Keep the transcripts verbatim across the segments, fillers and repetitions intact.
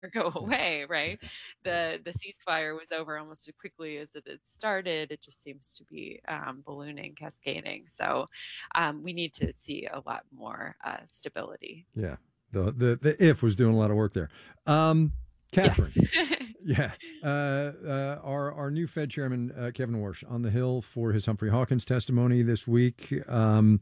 go Yeah. away, right? Yeah. Yeah. The the ceasefire was over almost as quickly as it had started. It just seems to be um, ballooning, cascading. So um, we need to see a lot more uh, stability. Yeah. The, the the if was doing a lot of work there. Um, Catherine. Yes. Yeah. Uh, uh, our our new Fed chairman uh, Kevin Warsh on the Hill for his Humphrey Hawkins testimony this week. Um,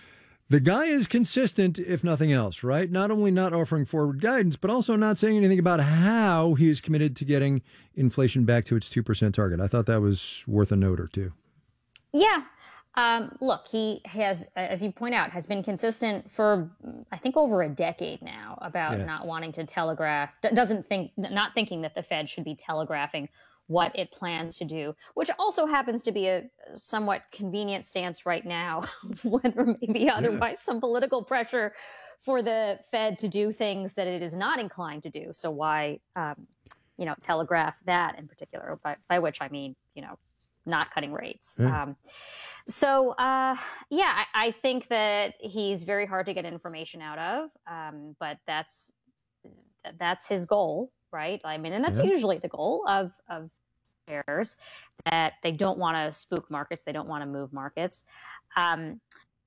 the guy is consistent, if nothing else, right? Not only not offering forward guidance, but also not saying anything about how he is committed to getting inflation back to its two percent target. I thought that was worth a note or two. Yeah. Um, look, he has, as you point out, has been consistent for, I think, over a decade now about Yeah. not wanting to telegraph, doesn't think, not thinking that the Fed should be telegraphing what it plans to do, which also happens to be a somewhat convenient stance right now when there may be otherwise yeah. some political pressure for the Fed to do things that it is not inclined to do. So why, um, you know, telegraph that in particular, by, by which I mean, you know, not cutting rates. Yeah. Um, so, uh, yeah, I, I think that he's very hard to get information out of, um, but that's that's his goal, right? I mean, and that's yeah. usually the goal of of bears, that they don't want to spook markets, they don't want to move markets. Um,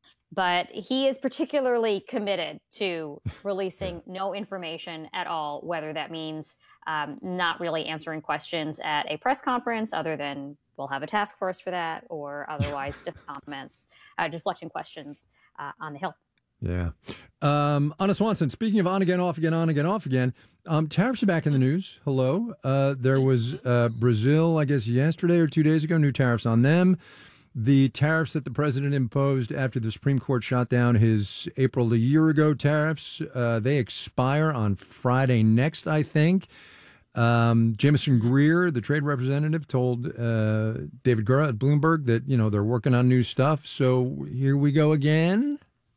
but he is particularly committed to releasing yeah. no information at all, whether that means um, not really answering questions at a press conference other than we'll have a task force for that, or otherwise comments, uh, deflecting questions uh, on the Hill. Yeah. Um, Anna Swanson, speaking of on again, off again, on again, off again, um, tariffs are back in the news. Hello. Uh, there was uh, Brazil, I guess, yesterday or two days ago, new tariffs on them. The tariffs that the president imposed after the Supreme Court shot down his April a year ago tariffs, uh, they expire on Friday next, I think. Um, Jameson Greer, the trade representative, told uh, David Gura at Bloomberg that, you know, they're working on new stuff. So here we go again.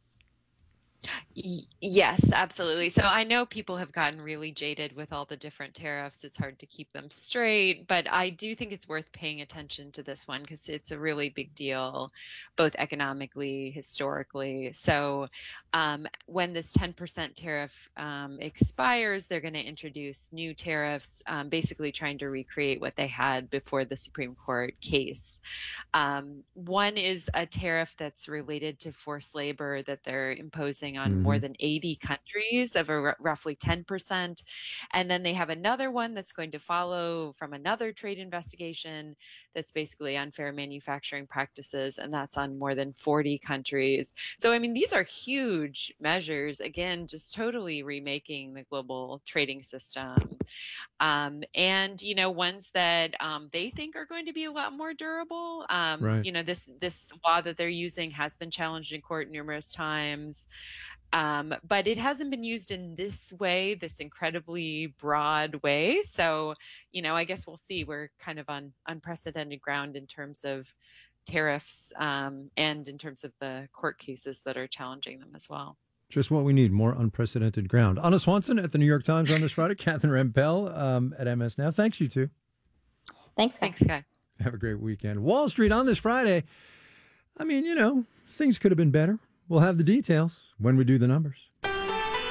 Yes, absolutely. So I know people have gotten really jaded with all the different tariffs. It's hard to keep them straight, but I do think it's worth paying attention to this one because it's a really big deal, both economically, historically. So um, when this ten percent tariff um, expires, they're going to introduce new tariffs, um, basically trying to recreate what they had before the Supreme Court case. Um, one is a tariff that's related to forced labor that they're imposing on mm-hmm. more than eighty countries of a r- roughly ten percent. And then they have another one that's going to follow from another trade investigation that's basically unfair manufacturing practices, and that's on more than forty countries. So, I mean, these are huge measures, again, just totally remaking the global trading system. Um, and, you know, ones that um, they think are going to be a lot more durable. Um, right. You know, this, this law that they're using has been challenged in court numerous times. Um, but it hasn't been used in this way, this incredibly broad way. So, you know, I guess we'll see. We're kind of on unprecedented ground in terms of tariffs um, and in terms of the court cases that are challenging them as well. Just what we need, more unprecedented ground. Anna Swanson at the New York Times on this Friday. Catherine Rampell um, at M S Now. Thanks, you two. Thanks, Guy. Thanks, Guy. Have a great weekend. Wall Street on this Friday. I mean, you know, things could have been better. We'll have the details when we do the numbers.